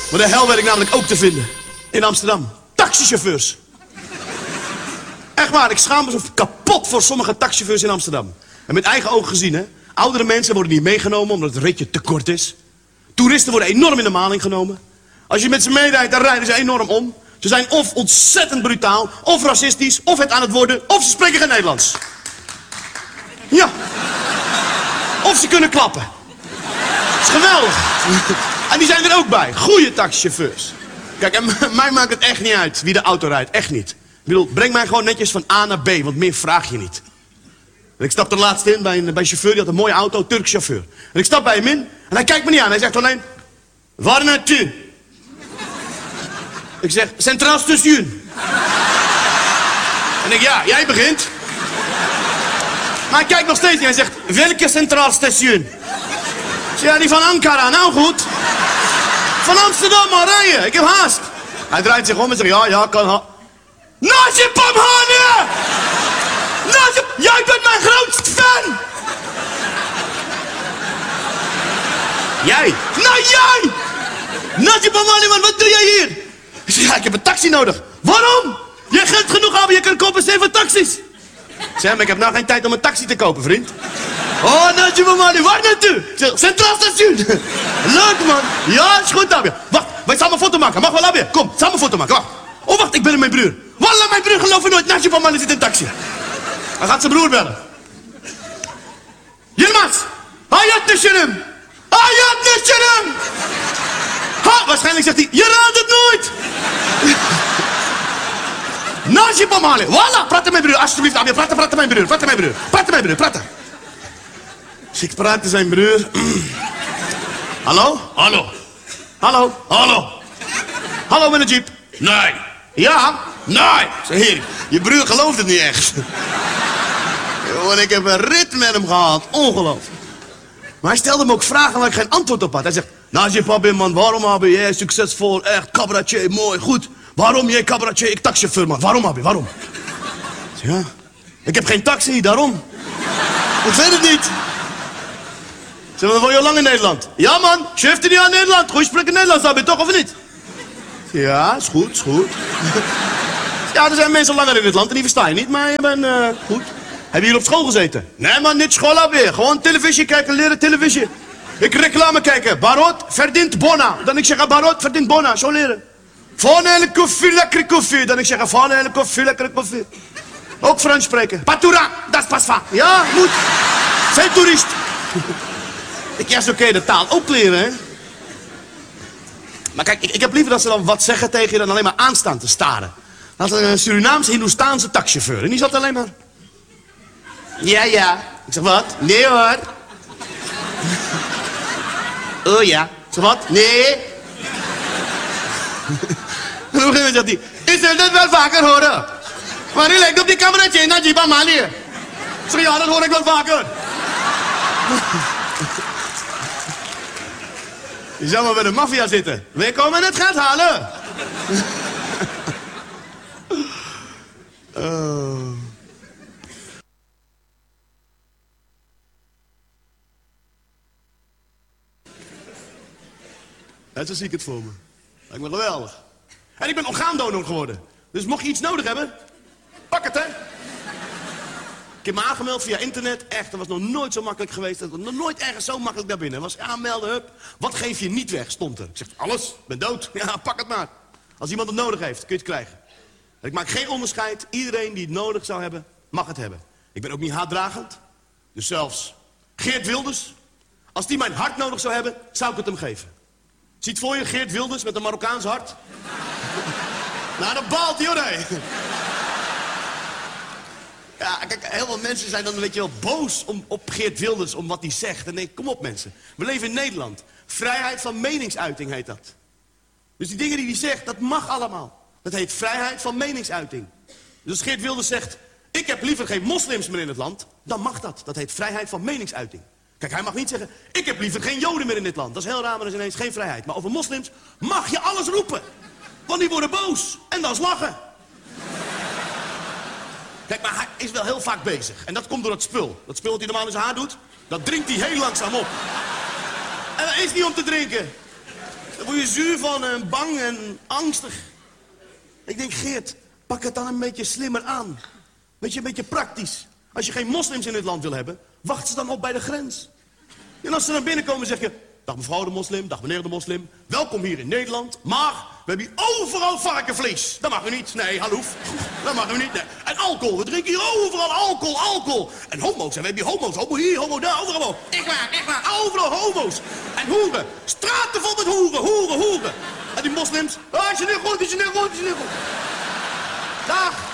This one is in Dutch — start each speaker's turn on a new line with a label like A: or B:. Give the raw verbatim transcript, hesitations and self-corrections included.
A: Maar de hel werd ik namelijk ook te vinden. In Amsterdam. Taxichauffeurs. Echt waar, ik schaam me zo kapot voor sommige taxichauffeurs in Amsterdam. En met eigen ogen gezien, hè. Oudere mensen worden niet meegenomen omdat het ritje te kort is. Toeristen worden enorm in de maling genomen. Als je met ze meerijdt, dan rijden ze enorm om. Ze zijn of ontzettend brutaal, of racistisch, of het aan het worden, of ze spreken geen Nederlands. Ja. Of ze kunnen klappen. Dat is geweldig. En die zijn er ook bij. Goeie taxichauffeurs. Kijk, en mij maakt het echt niet uit wie de auto rijdt. Echt niet. Ik bedoel, breng mij gewoon netjes van A naar B, want meer vraag je niet. En ik stap er laatst in bij een, bij een chauffeur, die had een mooie auto, Turks chauffeur. En ik stap bij hem in en hij kijkt me niet aan. Hij zegt alleen, waar naartoe? Ik zeg, Centraal Station. En ik, ja, jij begint. Maar hij kijkt nog steeds niet. Hij zegt, welke Centraal Station? Ik zeg, ja, die van Ankara. Nou goed. Van Amsterdam maar rijden. Ik heb haast. Hij draait zich om en zegt, ja, ja, kan ha... Najib Amhane! Najib, jij bent mijn grootste fan! Jij? Nou, jij! Najib Amhane, man, wat doe jij hier? Ik zeg, ja, ik heb een taxi nodig. Waarom? Je hebt geld genoeg hebben, je kunt kopen zeven taxis. Ik zeg, maar ik heb nou geen tijd om een taxi te kopen, vriend. Oh, Najib Amhane, waar naartoe? Ik zeg, Centraal Station. Leuk, man. Ja, is goed, Abia. Wacht, wij samen een foto maken. Mag wel, Abia? Kom, samen een foto maken, wacht. Oh, wacht, ik ben mijn broer. Wallah, mijn broer geloof je nooit. Najib Amhane zit in een taxi. Hij gaat zijn broer bellen. Yilmaz, hayat düşürüm. Hayat düşürüm. Ha, waarschijnlijk zegt hij, je raadt het nooit. Najib Amhane. Wallah, praat met mijn broer. Alsjeblieft, Abia, praat, praat met mijn broer. Praat met mijn broer. Praat met mijn broer, praat. Dus ik praat met zijn broer. Hallo? Hallo. Hallo? Hallo. Hallo, met een jeep. Nee. Ja? Nee. Zeg, heer, je broer gelooft het niet echt. Want ik heb een rit met hem gehad. Ongelooflijk. Maar hij stelde me ook vragen waar ik geen antwoord op had. Hij zegt, Najib Abi, man, waarom Abi? Jij succesvol, echt, cabaretier, mooi, goed. Waarom jij cabaretier, ik taxichauffeur, man. Waarom Abi, waarom? Ik zeg, ja, ik heb geen taxi, daarom. Ik weet het niet. Ik zeg, dan woon je al lang in Nederland. Ja, man, chef er niet aan Nederland. Goed spreken Nederlands, Abi, toch, of niet? Ja, is goed, is goed. Ja, er zijn mensen langer in dit land en die versta je niet, maar je bent uh, goed. Heb je hier op school gezeten? Nee, man, niet school alweer. Gewoon televisie kijken, leren televisie. Ik reclame kijken. Barot verdient bona. Dan ik zeg, Barot verdient bona. Zo leren. Van hele koffie, lekkere koffie. Dan ik zeg, van hele koffie, lekkere koffie. Ook Frans spreken. Patura, dat is pas van. Ja, moet. Zijn toerist. Ik ja, zo kun je de taal ook leren, hè. Maar kijk, ik, ik heb liever dat ze dan wat zeggen tegen je dan alleen maar aanstaan te staren. Dat is een Surinaams-Hindoestaanse taxichauffeur. En die zat alleen maar... Ja, ja. Ik zeg, wat? Nee, hoor. Oh, ja. Ik zeg, wat? Nee. En op een gegeven moment zegt hij... Ik zal dit wel vaker horen. Maar u lijkt op die cabaretier Najib Amhane. Ik zeg, ja, dat hoor ik wel vaker. Je zou maar bij de maffia zitten. Wij komen het geld halen. uh... Ja, zo zie ik het voor me. Lijkt me geweldig. En ik ben orgaandonor geworden. Dus mocht je iets nodig hebben, pak het, hè. Ik heb me aangemeld via internet. Echt, dat was nog nooit zo makkelijk geweest. Dat was nog nooit ergens zo makkelijk daar binnen. Was aanmelden, hup. Wat geef je niet weg, stond er. Ik zeg, alles. Ik ben dood. Ja, pak het maar. Als iemand het nodig heeft, kun je het krijgen. Ik maak geen onderscheid. Iedereen die het nodig zou hebben, mag het hebben. Ik ben ook niet haatdragend. Dus zelfs Geert Wilders. Als die mijn hart nodig zou hebben, zou ik het hem geven. Ziet voor je Geert Wilders met een Marokkaans hart? Nou, dan baalt hij, hoor, nee. Ja, kijk, heel veel mensen zijn dan een beetje wel boos om, op Geert Wilders, om wat hij zegt. En nee, kom op, mensen. We leven in Nederland. Vrijheid van meningsuiting heet dat. Dus die dingen die hij zegt, dat mag allemaal. Dat heet vrijheid van meningsuiting. Dus als Geert Wilders zegt, ik heb liever geen moslims meer in het land, dan mag dat. Dat heet vrijheid van meningsuiting. Kijk, hij mag niet zeggen, ik heb liever geen Joden meer in dit land. Dat is heel raar, maar dat is ineens geen vrijheid. Maar over moslims mag je alles roepen. Want die worden boos. En dat is lachen. Kijk, maar hij is wel heel vaak bezig. En dat komt door het spul. Dat spul dat hij normaal in zijn haar doet, dat drinkt hij heel langzaam op. En dat is niet om te drinken. Daar word je zuur van en bang en angstig. Ik denk, Geert, pak het dan een beetje slimmer aan. Beetje, een beetje praktisch. Als je geen moslims in het land wil hebben, wacht ze dan op bij de grens. En als ze dan binnenkomen, zeg je... Dag mevrouw de moslim, dag meneer de moslim. Welkom hier in Nederland. Maar we hebben hier overal varkenvlees. Dat mag u niet. Nee, hallo. Dat mag u niet. Nee. En alcohol. We drinken hier overal alcohol, alcohol. En homo's. En we hebben hier homo's. Homo hier, homo daar, overal. Echt waar, echt waar. Overal homo's. En hoeren. Straten vol met hoeren, hoeren, hoeren. En die moslims. Ah, is je niet goed, is je niet goed, is je niet goed. Dag.